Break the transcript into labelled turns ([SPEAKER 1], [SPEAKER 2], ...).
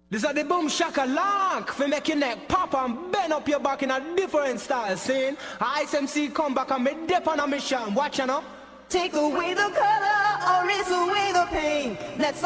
[SPEAKER 1] This is the boom shaka lock for make your neck pop and bend up your back in a different style. Seeing ISMC come back and me dip on a mission. Watch you now.
[SPEAKER 2] Take away the color or erase away the pain. Let's